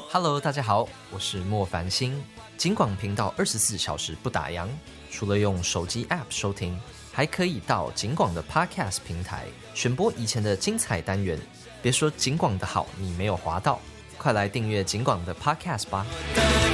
Hello， 大家好，我是莫凡星。警广频道24小时不打烊，除了用手机 App 收听，还可以到警广的 Podcast 平台选播以前的精彩单元。别说警广的好，你没有滑到，快来订阅警广的 Podcast 吧。